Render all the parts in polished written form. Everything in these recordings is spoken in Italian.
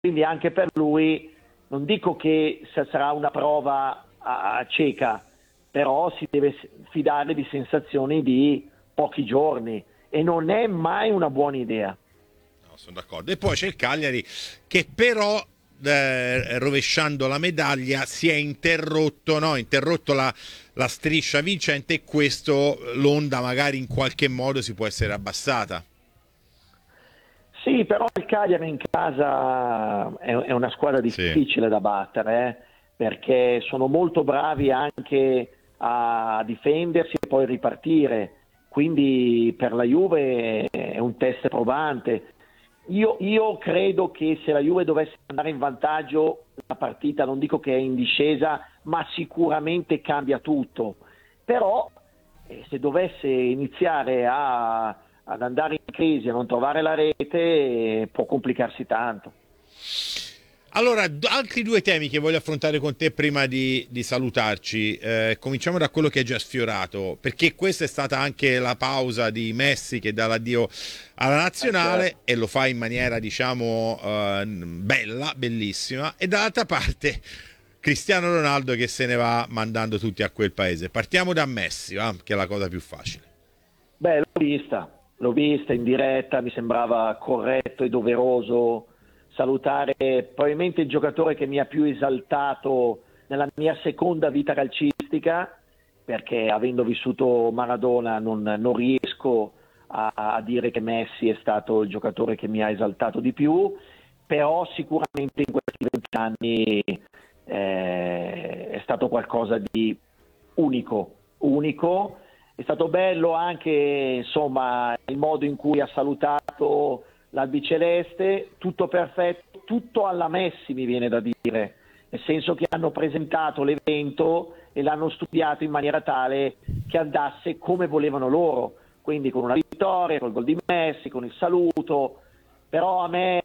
quindi anche per lui non dico che sarà una prova a cieca, però si deve fidare di sensazioni di pochi giorni e non è mai una buona idea. No, sono d'accordo. E poi c'è il Cagliari che però rovesciando la medaglia si è interrotto, no? Interrotto la striscia vincente, e questo l'onda magari in qualche modo si può essere abbassata. Sì, però il Cagliari in casa è una squadra difficile da battere, perché sono molto bravi anche a difendersi e poi ripartire, quindi per la Juve è un test probante. Io credo che se la Juve dovesse andare in vantaggio la partita, non dico che è in discesa, ma sicuramente cambia tutto. Però se dovesse iniziare ad andare in crisi, a non trovare la rete, può complicarsi tanto. Allora, altri due temi che voglio affrontare con te prima di salutarci. Cominciamo da quello che è già sfiorato, perché questa è stata anche la pausa di Messi che dà l'addio alla nazionale, e lo fa in maniera, diciamo, bella, bellissima, e dall'altra parte Cristiano Ronaldo che se ne va mandando tutti a quel paese. Partiamo da Messi, va? Che è la cosa più facile. Beh, l'ho vista in diretta, mi sembrava corretto e doveroso salutare probabilmente il giocatore che mi ha più esaltato nella mia seconda vita calcistica, perché avendo vissuto Maradona non riesco a dire che Messi è stato il giocatore che mi ha esaltato di più, però sicuramente in questi 20 anni è stato qualcosa di unico. È stato bello anche, insomma, il modo in cui ha salutato l'albiceleste, tutto perfetto, tutto alla Messi, mi viene da dire, nel senso che hanno presentato l'evento e l'hanno studiato in maniera tale che andasse come volevano loro, quindi con una vittoria, col gol di Messi, con il saluto. Però a me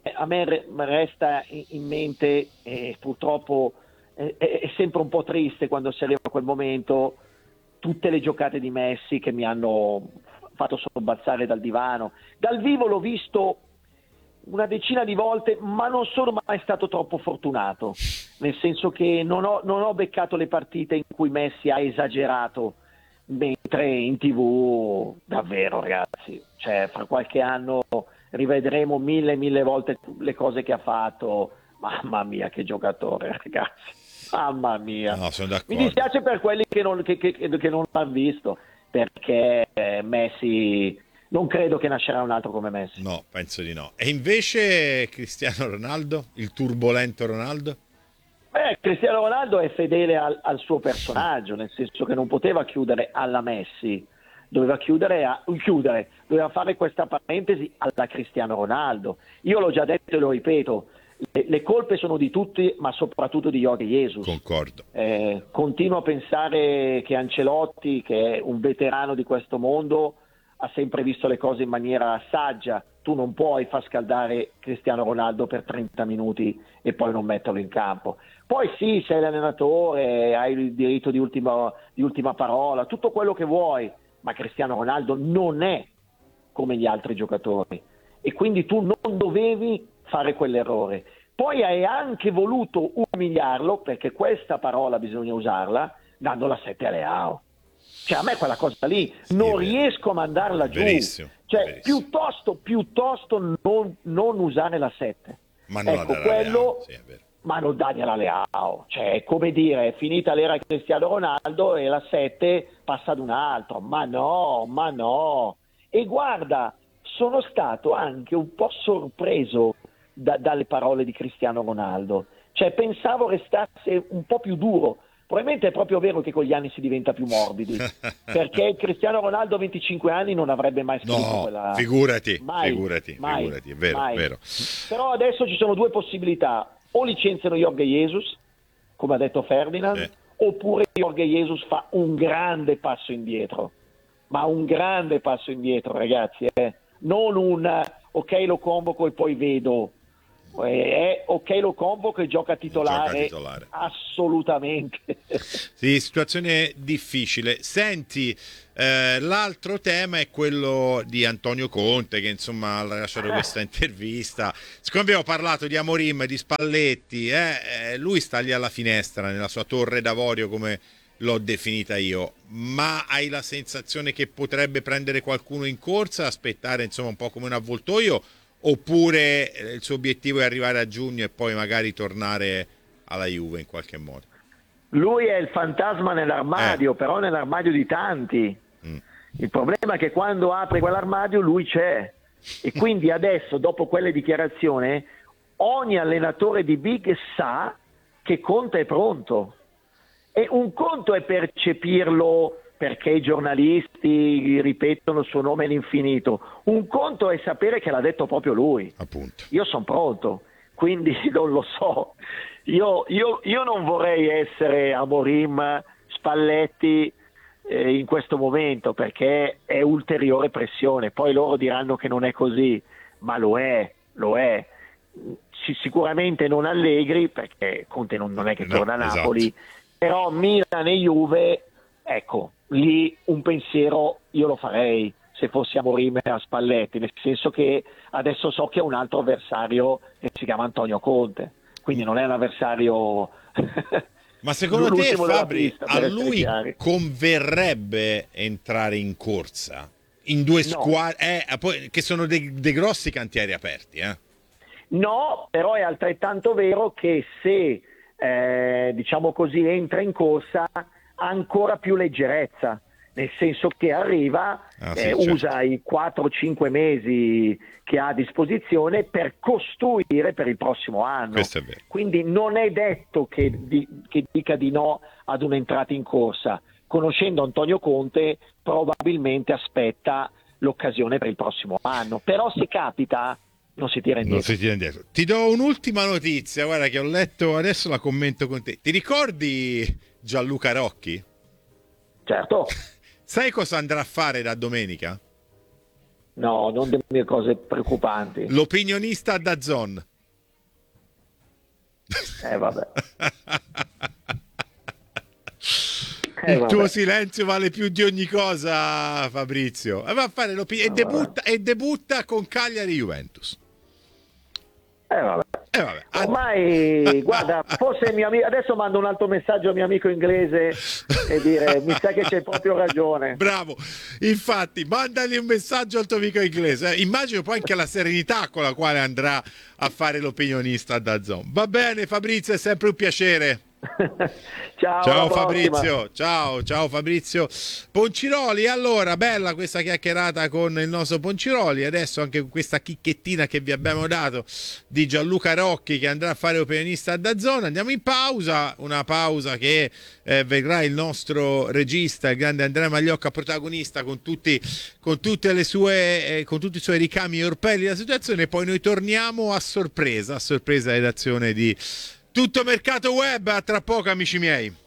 resta in mente, e purtroppo è sempre un po' triste quando si arriva a quel momento, tutte le giocate di Messi che mi hanno fatto sobbalzare dal divano. Dal vivo l'ho visto una decina di volte, ma non sono mai stato troppo fortunato, nel senso che non ho beccato le partite in cui Messi ha esagerato, mentre in TV davvero, ragazzi, cioè fra qualche anno rivedremo mille volte le cose che ha fatto. Mamma mia, che giocatore, ragazzi. Mamma mia, No, sono d'accordo. mi dispiace per quelli che non l'hanno visto, perché Messi, non credo che nascerà un altro come Messi. No, penso di no. E invece Cristiano Ronaldo, il turbolento Ronaldo? Cristiano Ronaldo è fedele al suo personaggio, nel senso che non poteva chiudere alla Messi, doveva doveva fare questa parentesi alla Cristiano Ronaldo. Io l'ho già detto e lo ripeto, le colpe sono di tutti, ma soprattutto di Jorge Jesus. Concordo. Continuo a pensare che Ancelotti, che è un veterano di questo mondo, ha sempre visto le cose in maniera saggia. Tu non puoi far scaldare Cristiano Ronaldo per 30 minuti e poi non metterlo in campo. Poi sì, sei l'allenatore, hai il diritto di ultima parola, tutto quello che vuoi, ma Cristiano Ronaldo non è come gli altri giocatori e quindi tu non dovevi fare quell'errore. Poi hai anche voluto umiliarlo, perché questa parola bisogna usarla, dando la 7 a Leao. Cioè a me quella cosa lì non riesco a mandarla giù. Verissimo, cioè verissimo. piuttosto non usare la 7. Ma non Ecco, la quello, sì, è vero. ma non dargliela a Leao. Cioè è come dire, è finita l'era Cristiano Ronaldo e la 7 passa ad un altro. Ma no. E guarda, sono stato anche un po' sorpreso dalle parole di Cristiano Ronaldo. Cioè pensavo restasse un po' più duro. Probabilmente è proprio vero che con gli anni si diventa più morbidi, perché Cristiano Ronaldo a 25 anni non avrebbe mai scritto quella... figurati, è vero, mai. è vero. Però adesso ci sono due possibilità: o licenziano Jorge Jesus, come ha detto Ferdinand, oppure Jorge Jesus fa un grande passo indietro, ma un grande passo indietro, ragazzi, non un ok lo convoco e poi vedo. È ok, lo convoco e gioca titolare. Assolutamente. Sì, situazione difficile. Senti, l'altro tema è quello di Antonio Conte, che insomma ha lasciato questa intervista. Siccome abbiamo parlato di Amorim, di Spalletti, lui sta lì alla finestra nella sua torre d'avorio, come l'ho definita io. Ma hai la sensazione che potrebbe prendere qualcuno in corsa, aspettare insomma un po' come un avvoltoio, oppure il suo obiettivo è arrivare a giugno e poi magari tornare alla Juve in qualche modo? Lui è il fantasma nell'armadio, però nell'armadio di tanti. Il problema è che quando apre quell'armadio lui c'è, e quindi adesso, dopo quelle dichiarazioni, ogni allenatore di Big sa che Conte è pronto. E un conto è percepirlo perché i giornalisti ripetono il suo nome all'infinito, un conto è sapere che l'ha detto proprio lui. Appunto. Io sono pronto, quindi non lo so. Io non vorrei essere Amorim, Spalletti in questo momento, perché è ulteriore pressione. Poi loro diranno che non è così, ma lo è. Sicuramente non Allegri, perché Conte non è che torna a Napoli, esatto. Però Milan e Juve, ecco, lì un pensiero io lo farei se fossi Amorim a Spalletti, nel senso che adesso so che è un altro avversario che si chiama Antonio Conte, quindi non è un avversario. Ma secondo te, Fabri, a lui converrebbe entrare in corsa in due squadre che sono dei grossi cantieri aperti? No, però è altrettanto vero che se diciamo così entra in corsa ha ancora più leggerezza, nel senso che arriva, usa i 4-5 mesi che ha a disposizione per costruire per il prossimo anno. Quindi non è detto che dica di no ad un'entrata in corsa. Conoscendo Antonio Conte probabilmente aspetta l'occasione per il prossimo anno, però se capita non si tira indietro. Ti do un'ultima notizia, guarda, che ho letto adesso, la commento con te. Ti ricordi Gianluca Rocchi? Certo. Sai cosa andrà a fare da domenica? No, non delle cose preoccupanti. L'opinionista a DAZN. Vabbè. Il tuo silenzio vale più di ogni cosa, Fabrizio. Va a fare e debutta con Cagliari Juventus. Vabbè. Ormai, guarda, forse il mio amico, adesso mando un altro messaggio al mio amico inglese e dire mi sa che c'è proprio ragione. Bravo, infatti mandagli un messaggio al tuo amico inglese. Immagino poi anche la serenità con la quale andrà a fare l'opinionista da DAZN. Va bene, Fabrizio, è sempre un piacere. Ciao Fabrizio, ciao Fabrizio Ponciroli. Allora, bella questa chiacchierata con il nostro Ponciroli. Adesso anche questa chicchettina che vi abbiamo dato di Gianluca Rocchi, che andrà a fare opinionista a DAZN. Andiamo in pausa, una pausa che vedrà il nostro regista, il grande Andrea Magliocca, protagonista con tutti i suoi ricami e orpelli della situazione, e poi noi torniamo a sorpresa redazione di Tutto Mercato Web. A tra poco, amici miei.